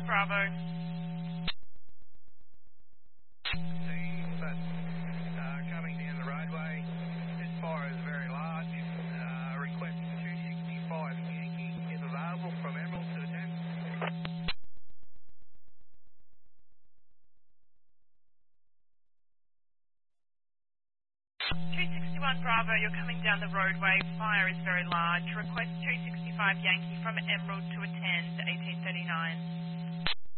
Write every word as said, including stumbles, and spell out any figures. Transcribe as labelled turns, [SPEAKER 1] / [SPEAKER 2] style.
[SPEAKER 1] Bravo.
[SPEAKER 2] But uh, coming down the roadway, this fire is very large. Uh, request two sixty-five Yankee if available from Emerald to attend.
[SPEAKER 1] two sixty-one Bravo, you're coming down the roadway. Fire is very large. Request two sixty-five Yankee from Emerald to attend eighteen thirty-nine.